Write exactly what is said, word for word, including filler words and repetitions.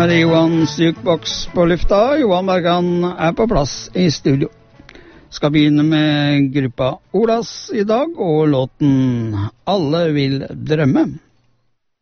er Johans Jukebox på lufta. Johan Bergan er på plass i studio. Skal begynne med gruppa Olas i dag, og låten Alle vil drømme.